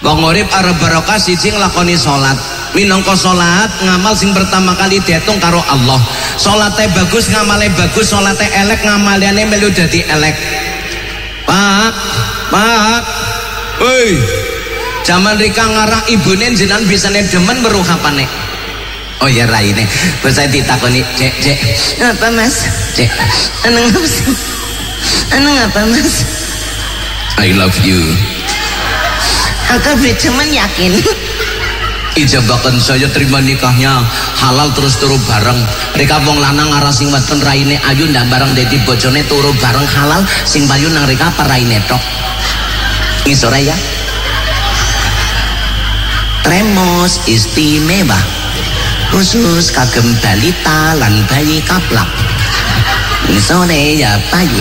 Wong urip arep barokah siji nglakoni salat. Minangka salat ngamal sing pertama kali diitung karo Allah. Salate bagus ngamale bagus, salate elek ngamalane melu dadi elek. Pak. Hei. Zaman rika ngarah ibune jenengan bisane demen weruh apane? Oh ya raine. Terus saya ditakoni, "Cek. Apa Mas? Cek. Aneng apa sih? Aneng apa Mas? I love you." Aku cuman yakin ijabakan saya terima nikahnya halal terus turu bareng. Rika wong lanang arah sing weten raine ayu ndak bareng dadi bojone turu bareng halal sing payu nang rika apa raine tok. Ngisore ya. Tremos istimewa khusus kagem balita lan bayi kaplak. Ngisore ya payu.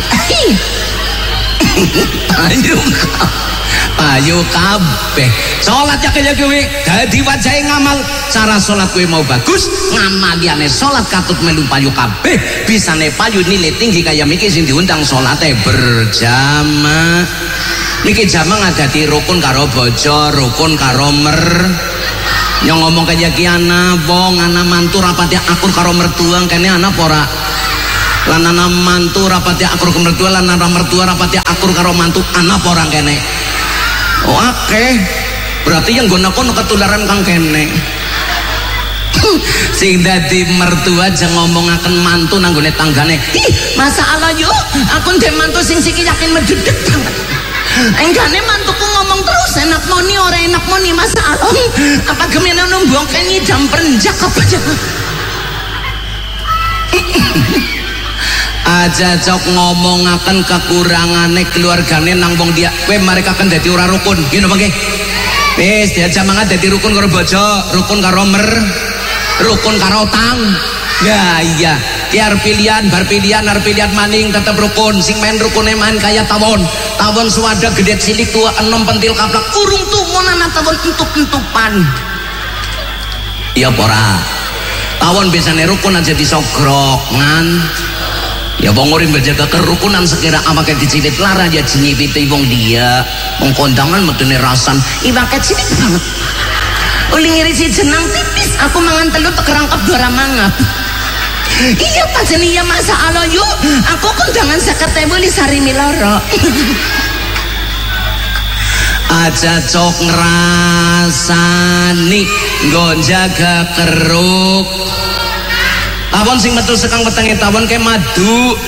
Ayo kabeh salat ya kaya kowe dadi wajahe ngamal. Cara salat kowe mau bagus ngamaliane salat katut melu payu kabeh bisane payu nilai tinggi kaya miki sing diundang salate berjamaah. Niki jamaah ngadati rukun karo bojo, rukun karo nyong ngomong kaya ki ana wong ana mantu rapati akur karo mertua kene ana apa ora? Lan ana mantu rapati akur karo mertua, lan ana mertua rapati akur karo mantu ana apa ora kene? Oh akeh, berarti yang guna kono ketularan kang kene. Sing dadi mertua aja ngomongaken mantu nang gone tanggane. Masalah yo, aku ndek mantu sing siki yakin medhedhet banget. Enggane mantuku ngomong terus enak moni ora enak moni masalah. Apa gemene numbongke ngidam perenjak apa aja. Aja cok ngomongaken kekurangane keluargane nang wong dia kowe mereka kan dadi ora rukun ngene apa nggih wis diajak mangan dadi rukun karo bojo, rukun karo rukun karo tang. Ya iya ki arep pilihan bar pilihan maning tetep rukun. Sing main rukune main kaya tawon suwada gede cilik tua enom pentil kaplak urung tumonan tawon entup-entupan. Iya pora tawon biasane rukun aja disogrongan. Ya wong urip menjaga kerukunan sekira amake dicilit lara ya jinyipiti wong dia wong kondangan medene rasan iwake cilik banget uli ngirisi jenang tipis aku mangan telu tekerangkep dora mangap. Iya pajen iya masalah yuk aku kondangan 50.000 li sari miloro. Aja cok ngrasani nggo jaga keruk tawon sing metu sekang wetenge tawon ke madu